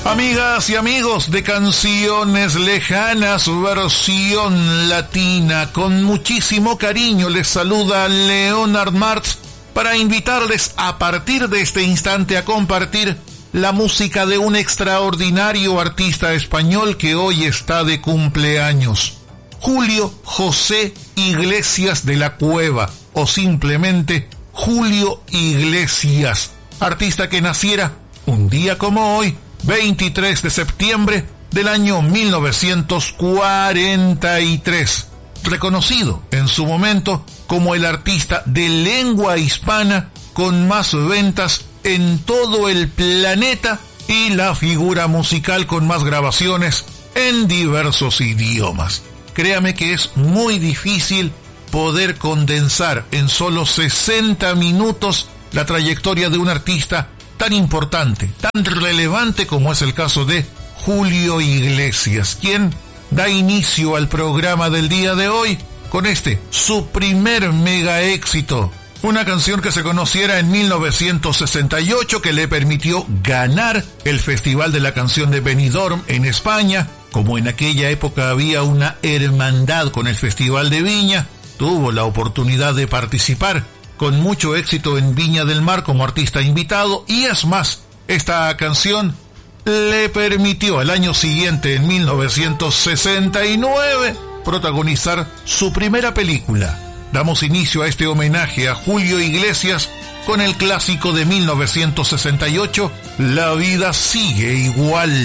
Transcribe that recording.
Amigas y amigos de Canciones Lejanas, versión latina, con muchísimo cariño les saluda Leonard Martz para invitarles a partir de este instante a compartir la música de un extraordinario artista español que hoy está de cumpleaños. Julio José Iglesias de la Cueva, o simplemente Julio Iglesias, artista que naciera un día como hoy, 23 de septiembre del año 1943, reconocido en su momento como el artista de lengua hispana con más ventas en todo el planeta y la figura musical con más grabaciones en diversos idiomas. Créame que es muy difícil poder condensar en solo 60 minutos la trayectoria de un artista tan importante, tan relevante como es el caso de Julio Iglesias, quien da inicio al programa del día de hoy con su primer mega éxito, una canción que se conociera en 1968 que le permitió ganar el Festival de la Canción de Benidorm en España. Como en aquella época había una hermandad con el Festival de Viña, tuvo la oportunidad de participar con mucho éxito en Viña del Mar como artista invitado, y es más, esta canción le permitió al año siguiente, en 1969, protagonizar su primera película. Damos inicio a este homenaje a Julio Iglesias con el clásico de 1968, La vida sigue igual.